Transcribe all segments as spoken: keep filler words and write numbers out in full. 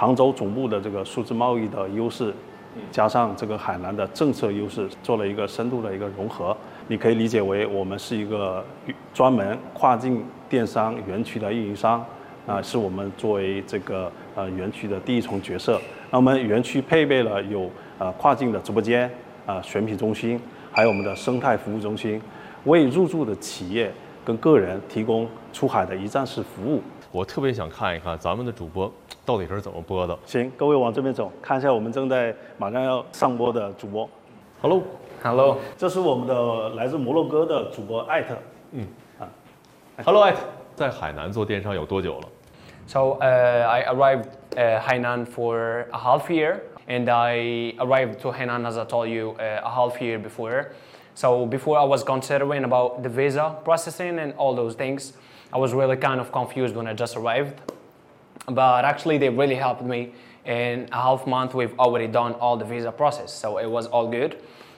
杭州总部的这个数字贸易的优势，加上这个海南的政策优势，做了一个深度的一个融合。你可以理解为我们是一个专门跨境电商园区的运营商，啊、呃，是我们作为这个呃园区的第一重角色。那我们园区配备了有呃跨境的直播间、啊、呃、选品中心，还有我们的生态服务中心，为入驻的企业跟个人提供出海的一站式服务。 我特别想看一看咱们的主播到底是怎么播的。 行，各位往这边走，看一下我们正在马上要上播的主播。 Hello。 Hello， 这是我们的来自摩洛哥的主播艾特。 嗯啊 ，Hello 艾特，在海南做电商有多久了 ？So uh, I arrived uh, Hainan for a half year, and I arrived to Hainan as I told you uh, a half year before. So before I was considering about the visa processing and all those things. I was really kind of confused when I just arrived, but actually they really helped me. In a half month, we've already done all the visa process, so it was all good.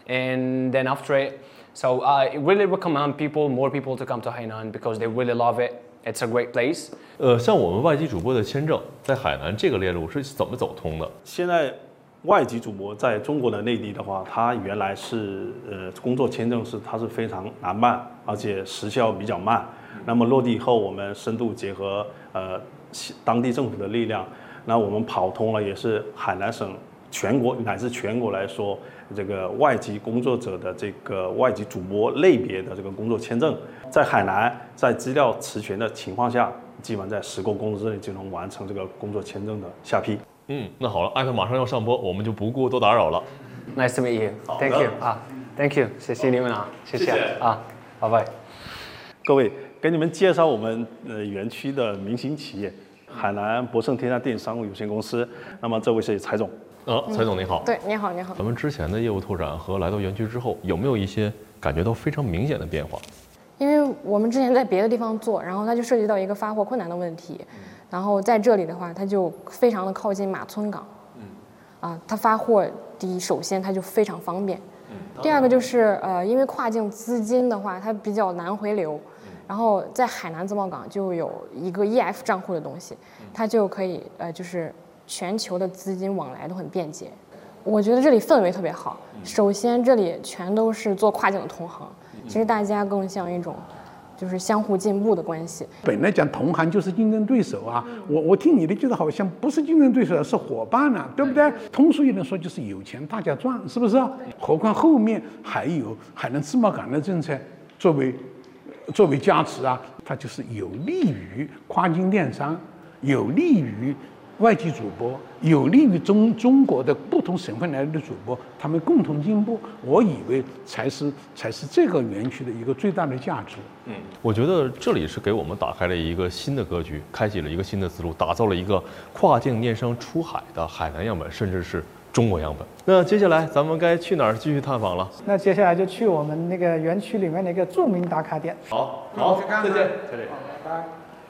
And then after it, so I really recommend people, more people to come to Hainan because they really love it. It's a great place. 呃，像我们外籍主播的签证，在海南这个链路是怎么走通的？ 现在外籍主播在中国的内地的话，他原来是呃工作签证是它是非常难办，而且时效比较慢。那么落地以后，我们深度结合呃当地政府的力量，那我们跑通了，也是海南省全国乃至全国来说。这个外籍工作者的这个外籍主播类别的这个工作签证，在海南在资料齐全的情况下，基本在十个工作日内就能完成这个工作签证的下批。 嗯，那好了，艾特马上要上播，我们就不过多打扰了。 Nice to meet you. Thank you. 啊 ，Thank you. 谢谢你们啊，谢谢啊，拜拜。 各位，给你们介绍我们呃园区的明星企业海南博盛天下电商有限公司。那么这位是柴总。 呃，蔡总你好。 对，你好，你好。 咱们之前的业务拓展和来到园区之后，有没有一些感觉到非常明显的变化？ 因为我们之前在别的地方做，然后它就涉及到一个发货困难的问题，然后在这里的话，它就非常的靠近马村港，嗯，啊，它发货第一，首先它就非常方便，嗯，第二个就是呃，因为跨境资金的话，它比较难回流，然后在海南自贸港就有一个 E F 账户的东西，它就可以呃，就是。全球的资金往来都很便捷，我觉得这里氛围特别好。首先，这里全都是做跨境的同行，其实大家更像一种就是相互进步的关系。 本来讲同行就是竞争对手啊，我我听你的觉得好像不是竞争对手，是伙伴啊，对不对？通俗一点说就是有钱大家赚，是不是？何况后面还有海南自贸港的政策作为作为加持啊，它就是有利于跨境电商，有利于。外籍主播有利于中中国的不同省份来的主播，他们共同进步，我以为才是才是这个园区的一个最大的价值。 嗯，我觉得这里是给我们打开了一个新的格局，开启了一个新的思路，打造了一个跨境电商出海的海南样本，甚至是中国样本。那接下来咱们该去哪儿继续探访了？ 那接下来就去我们那个园区里面的一个著名打卡点。 好，好，再见，再见， 拜拜。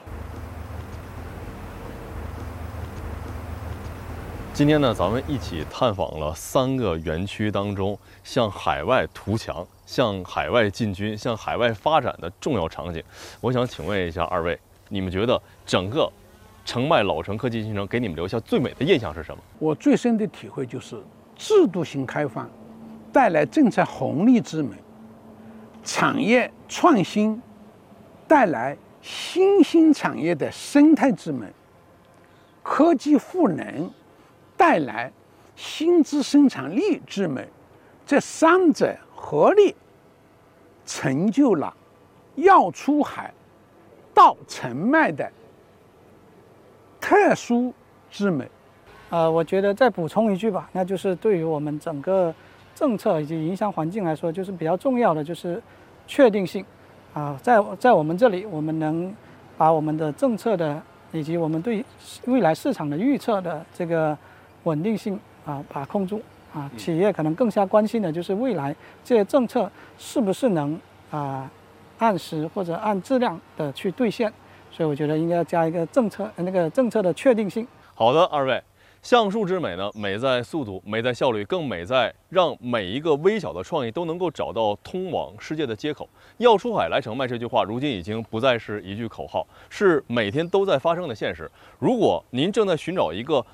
今天呢，咱们一起探访了三个园区当中向海外图强、向海外进军、向海外发展的重要场景。我想请问一下二位，你们觉得整个澄迈老城科技新城给你们留下最美的印象是什么？ 我最深的体会就是制度性开放带来政策红利之美，产业创新带来新兴产业的生态之美，科技赋能带来新质生产力之美，这三者合力成就了要出海到澄迈的特殊之美。 呃，我觉得再补充一句吧，那就是对于我们整个政策以及营商环境来说，就是比较重要的就是确定性啊、呃，在在我们这里，我们能把我们的政策的以及我们对未来市场的预测的这个稳定性啊，把控住啊，企业可能更加关心的就是未来这些政策是不是能啊按时或者按质量的去兑现，所以我觉得应该加一个政策那个政策的确定性。 好的，二位，橡树之美呢，美在速度，美在效率，更美在让每一个微小的创意都能够找到通往世界的接口。要出海来澄迈这句话，如今已经不再是一句口号，是每天都在发生的现实。如果您正在寻找一个